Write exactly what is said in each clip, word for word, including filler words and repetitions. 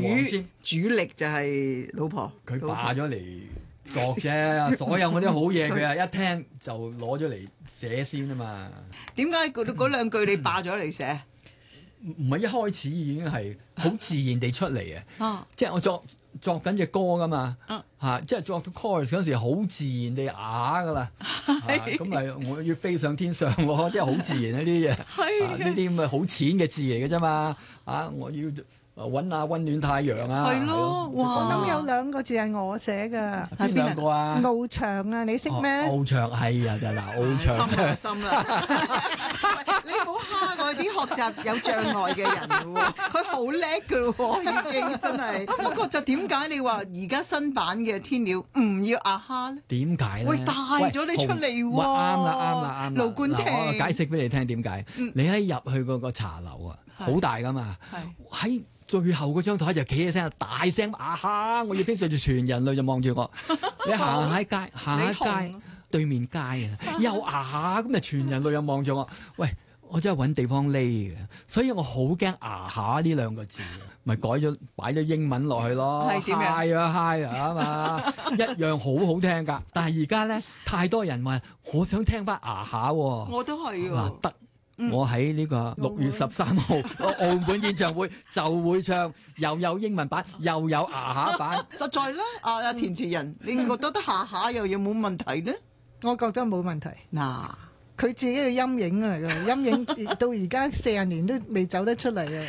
主力就係老婆， 佢霸咗嚟作啫，所有嗰啲好嘢佢啊一聽就攞咗嚟寫先啊嘛。 點解嗰嗰兩句你霸咗嚟寫？ 唔唔係一開始已經係好自然地出嚟嘅， 啊、 即係我作作緊隻歌噶嘛，嚇、 啊啊，即係作到 chorus 嗰時好自然地啞噶啦，咁咪、啊、我要飛上天上咯，即係好自然啊呢啲嘢，呢啲咁嘅好淺嘅字嚟嘅啫嘛，啊我要。揾下溫暖太陽啊！ 係咯，哇！ 咁有兩個字係我寫㗎， 邊兩個啊？ 翱翔啊，你識咩？ 翱翔係啊，就嗱翱翔。 心啦心啦！你唔好蝦我啲學習有障礙嘅人喎，佢好叻㗎喎，已經真係。不過就點解你話而家新版嘅天鳥唔要啊哈咧？ 點解咧？ 喂，帶咗你出嚟喎！ 啱啦啱啦啱啦！ 盧冠廷， 我解釋俾你聽點解。你喺入去嗰個茶樓啊，好大㗎嘛，喺。最後嗰張台就企起身，大聲啊哈！我要飛上住，全人類就望住我。你行喺街，行喺街對面街啊，又啊哈咁啊，全人類又望住我。喂，我真係揾地方匿嘅，所以我好驚啊哈呢兩個字，咪改咗擺咗英文落去咯。 係點樣 ？Hi 啊 Hi 啊嘛，一樣好好聽㗎。但係而家咧，太多人話我想聽翻啊哈喎。 我都係喎。 得。我喺呢個六月十三號澳門演唱會就會唱，又有英文版，又有牙下版。 實在啦，啊啊填詞人，你覺得得下下又有冇問題咧？ 我覺得冇問題。 嗱， 佢自己嘅陰影嚟㗎，陰影到而家四十年都未走得出嚟啊！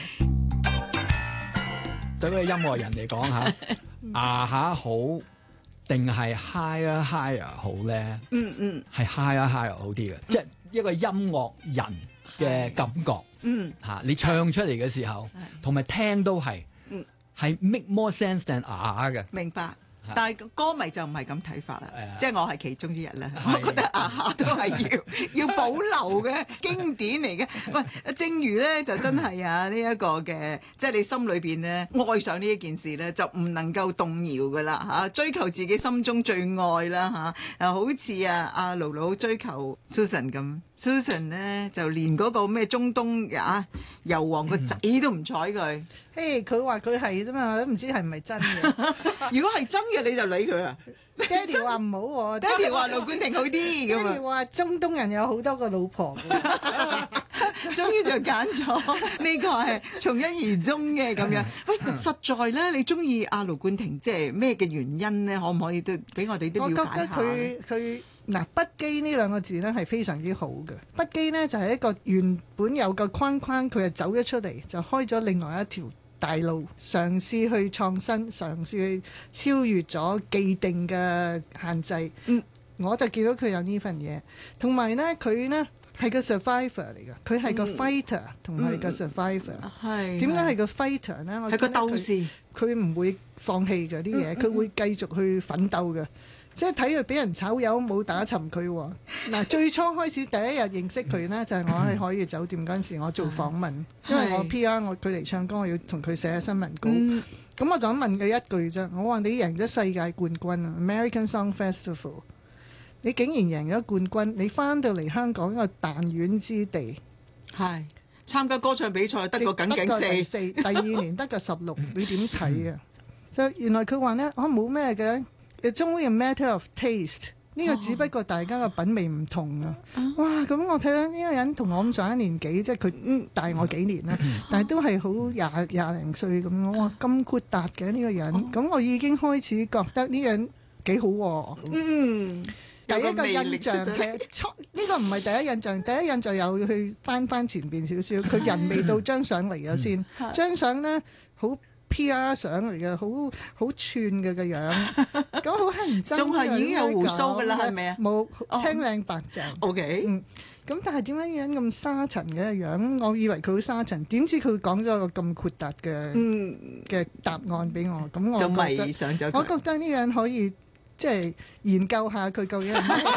對嗰個音樂人嚟講嚇，牙下好定係 higher higher 好咧？ 嗯嗯， 係 higher higher 好啲嘅，嗯、即係一個音樂人嘅感覺。嗯，嚇你唱出嚟嘅時候，同埋聽都係，嗯，係 make more sense than 啞嘅。 明白。但係歌迷就唔係咁睇法啦，即係我係其中之一啦。我覺得啊哈都係要要保留嘅經典嚟嘅。喂，正如咧就真係啊呢一個嘅，即係你心裏邊咧愛上呢一件事咧，就唔能夠動搖噶啦嚇，追求自己心中最愛啦嚇。啊，好似啊阿盧盧追求 Susan 咁 ，Susan 咧就連嗰個咩中東啊油王個仔都唔睬佢。 嘿，佢話佢係啫嘛，都唔知係唔係真嘅。 如果係真嘅，你就理佢啊！ 爹哋話唔好喎， 爹哋話盧冠廷好啲咁啊！ 爹哋話中東人有好多個老婆嘅， 終於就揀咗呢個係從一而終嘅咁樣。喂，實在咧，你中意阿盧冠廷，即係咩嘅原因咧？可唔可以都俾我哋都了解下？ 我覺得佢佢嗱不羈呢兩個字咧係非常之好嘅。不羈咧就係一個原本有個框框，佢就走咗出嚟，就開咗另外一條大路，嘗試去創新，嘗試去超越咗既定嘅限制。嗯，我就見到佢有呢份嘢，同埋呢，佢呢係個 survivor 嚟嘅，佢係個 fighter 同埋係個 survivor。係點解係個 fighter 呢？ 係個鬥士， 佢唔會放棄嘅啲嘢，佢會繼續去奮鬥嘅。即係睇佢俾人炒魷冇打沉佢喎。嗱，最初開始第一日認識佢呢，就係、是、我喺海悅酒店嗰陣時，我做訪問，因為我 P R 我佢嚟唱歌，我要同佢寫新聞稿。咁、嗯、我就問佢一句啫，我話你贏咗世界冠軍啊 ，American Song Festival， 你竟然贏咗冠軍，你翻到嚟香港一個彈丸之地，係參加歌唱比賽得個僅僅四， 四第二年得個十六，你點睇啊？就原來佢話呢，我冇咩嘅。It's only a matter of taste， 呢個只不過大家嘅品味唔同啊！哇，咁我睇到呢個人同我咁上一年紀，即係佢大我幾年啦，但係都係好廿廿零歲咁。哇，咁豁達嘅呢個人，咁我已經開始覺得呢個人幾好喎。嗯，第一個印象係呢個唔係第一印象，第一印象又去翻翻前邊少少，佢人未到張相嚟咗先，張相呢好。P R 相嚟嘅，好好串嘅個樣，咁好乞人憎。仲係已經有鬍鬚㗎啦，係咪啊？冇，青靚白淨。O K，嗯，咁但係點解呢個人咁沙塵嘅樣？我以為佢好沙塵，點知佢講咗個咁豁達嘅嘅答案俾我，咁我就迷上咗佢。我覺得呢個人可以即係研究下佢究竟係咩。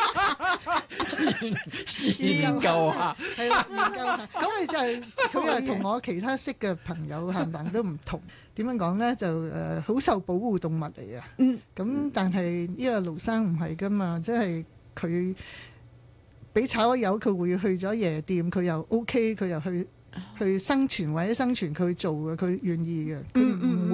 研究下， 係啦，研究下。咁佢就係佢又同我其他識嘅朋友行行都唔同。點樣講咧？就誒好受保護動物嚟嘅。嗯。咁但係呢個盧生唔係噶嘛，即係佢俾炒咗魷，佢會去咗夜店，佢又 OK，佢又去去生存或者生存佢做嘅，佢願意嘅。佢唔